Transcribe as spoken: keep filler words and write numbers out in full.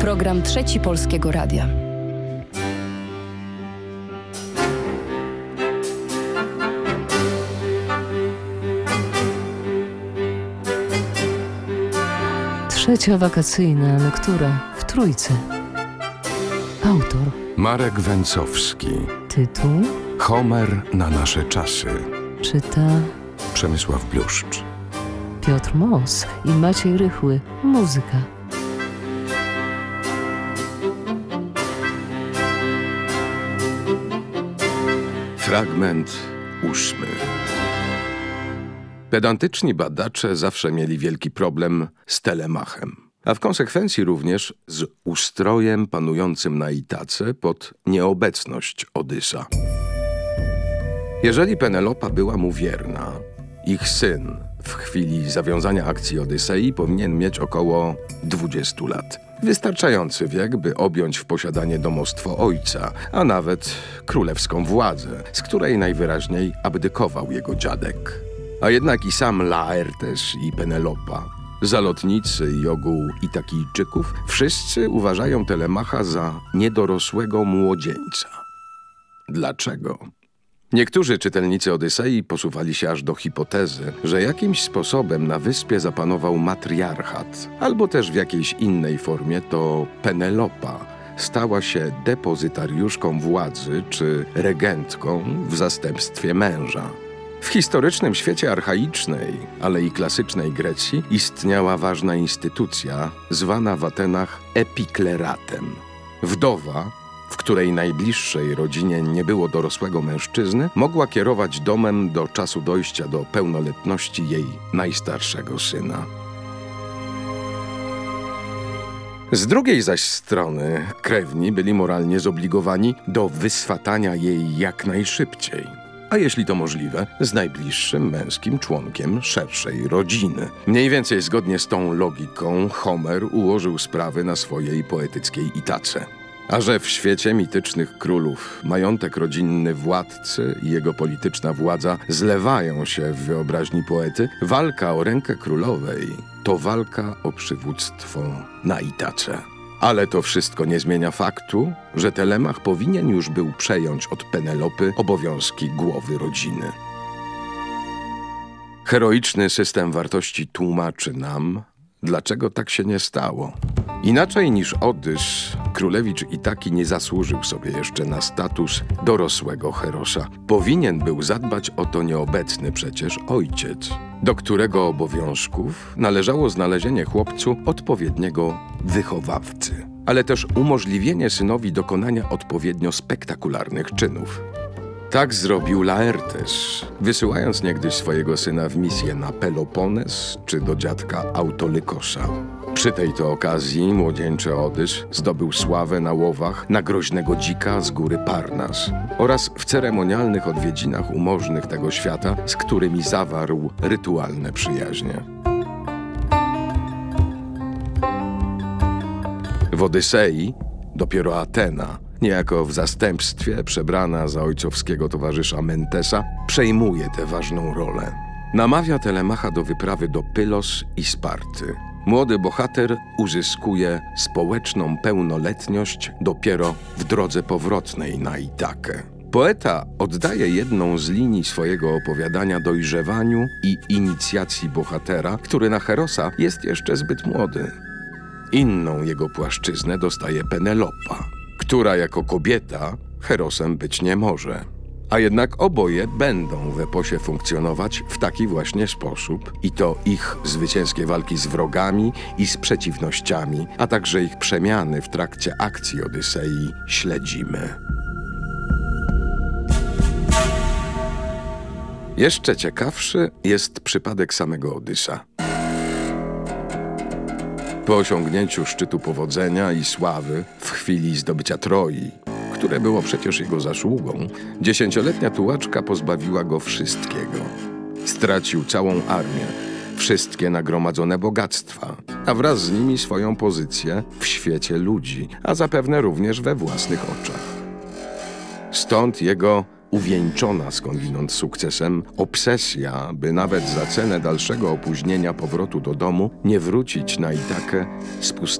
Program Trzeci Polskiego Radia. Trzecia wakacyjna lektura w Trójce. Autor Marek Węcowski. Tytuł Homer na nasze czasy. czyta Przemysław Bluszcz. Piotr Mos i Maciej Rychły. Muzyka. Fragment ósmy. Pedantyczni badacze zawsze mieli wielki problem z Telemachem, a w konsekwencji również z ustrojem panującym na Itace pod nieobecność Odysa. Jeżeli Penelopa była mu wierna, ich syn w chwili zawiązania akcji Odysei powinien mieć około dwudziestu lat. Wystarczający wiek, by objąć w posiadanie domostwo ojca, a nawet królewską władzę, z której najwyraźniej abdykował jego dziadek. A jednak i sam Laertes i Penelopa, zalotnicy i ogół Itakijczyków, wszyscy uważają Telemacha za niedorosłego młodzieńca. Dlaczego? Niektórzy czytelnicy Odysei posuwali się aż do hipotezy, że jakimś sposobem na wyspie zapanował matriarchat, albo też w jakiejś innej formie to Penelopa stała się depozytariuszką władzy czy regentką w zastępstwie męża. W historycznym świecie archaicznej, ale i klasycznej Grecji istniała ważna instytucja zwana w Atenach epikleratem. Wdowa, w której najbliższej rodzinie nie było dorosłego mężczyzny, mogła kierować domem do czasu dojścia do pełnoletności jej najstarszego syna. Z drugiej zaś strony krewni byli moralnie zobligowani do wyswatania jej jak najszybciej, a jeśli to możliwe, z najbliższym męskim członkiem szerszej rodziny. Mniej więcej zgodnie z tą logiką Homer ułożył sprawy na swojej poetyckiej Itace. A że w świecie mitycznych królów majątek rodzinny władcy i jego polityczna władza zlewają się w wyobraźni poety, walka o rękę królowej to walka o przywództwo na Itace. Ale to wszystko nie zmienia faktu, że Telemach powinien już był przejąć od Penelopy obowiązki głowy rodziny. Heroiczny system wartości tłumaczy nam, dlaczego tak się nie stało. Inaczej niż Odys, królewicz Itaki nie zasłużył sobie jeszcze na status dorosłego herosa. Powinien był zadbać o to nieobecny przecież ojciec, do którego obowiązków należało znalezienie chłopcu odpowiedniego wychowawcy, ale też umożliwienie synowi dokonania odpowiednio spektakularnych czynów. Tak zrobił Laertes, wysyłając niegdyś swojego syna w misję na Pelopones czy do dziadka Autolykosa. Przy tej to okazji młodzieńczy Odys zdobył sławę na łowach na groźnego dzika z góry Parnas oraz w ceremonialnych odwiedzinach umożnych tego świata, z którymi zawarł rytualne przyjaźnie. W Odysei dopiero Atena, niejako w zastępstwie przebrana za ojcowskiego towarzysza Mentesa, przejmuje tę ważną rolę. Namawia Telemacha do wyprawy do Pylos i Sparty. Młody bohater uzyskuje społeczną pełnoletność dopiero w drodze powrotnej na Itakę. Poeta oddaje jedną z linii swojego opowiadania dojrzewaniu i inicjacji bohatera, który na herosa jest jeszcze zbyt młody. Inną jego płaszczyznę dostaje Penelopa, która jako kobieta herosem być nie może. A jednak oboje będą w eposie funkcjonować w taki właśnie sposób i to ich zwycięskie walki z wrogami i z przeciwnościami, a także ich przemiany w trakcie akcji Odysei śledzimy. Jeszcze ciekawszy jest przypadek samego Odysa. Po osiągnięciu szczytu powodzenia i sławy w chwili zdobycia Troi, które było przecież jego zasługą, dziesięcioletnia tułaczka pozbawiła go wszystkiego. Stracił całą armię, wszystkie nagromadzone bogactwa, a wraz z nimi swoją pozycję w świecie ludzi, a zapewne również we własnych oczach. Stąd jego uwieńczona skądinąd sukcesem obsesja, by nawet za cenę dalszego opóźnienia powrotu do domu nie wrócić na Itakę z pustego